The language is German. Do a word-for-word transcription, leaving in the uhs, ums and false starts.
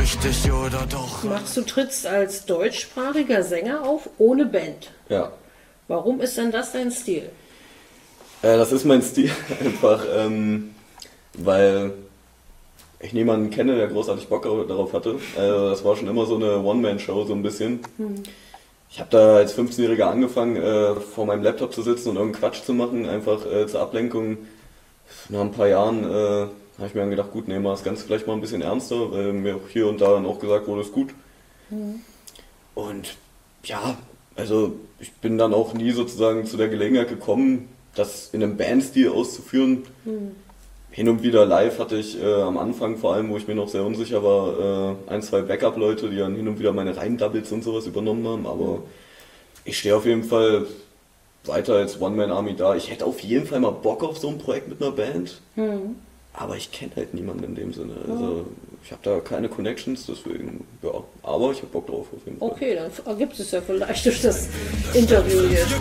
richtig oder doch? Machst du trittst als deutschsprachiger Sänger auf, ohne Band. Ja. Warum ist denn das dein Stil? Äh, das ist mein Stil einfach, ähm, weil ich niemanden kenne, der großartig Bock darauf hatte. Also das war schon immer so eine One-Man-Show, so ein bisschen. Hm. Ich habe da als fünfzehnjähriger angefangen, äh, vor meinem Laptop zu sitzen und irgendeinen Quatsch zu machen, einfach äh, zur Ablenkung. Nach ein paar Jahren äh, habe ich mir dann gedacht, gut, nehmen wir das Ganze vielleicht mal ein bisschen ernster, weil mir auch hier und da dann auch gesagt wurde, ist gut. Hm. Und ja, also ich bin dann auch nie sozusagen zu der Gelegenheit gekommen, das in einem Bandstil auszuführen. Hm. Hin und wieder live hatte ich äh, am Anfang vor allem, wo ich mir noch sehr unsicher war, äh, ein, zwei Backup-Leute, die dann hin und wieder meine Reim-Doubles und sowas übernommen haben, aber ich stehe auf jeden Fall weiter als One-Man-Army da. Ich hätte auf jeden Fall mal Bock auf so ein Projekt mit einer Band, mhm. aber ich kenne halt niemanden in dem Sinne. Also ich habe da keine Connections, deswegen, ja, aber ich habe Bock drauf auf jeden Fall. Okay, dann ergibt es ja vielleicht durch das Interview hier.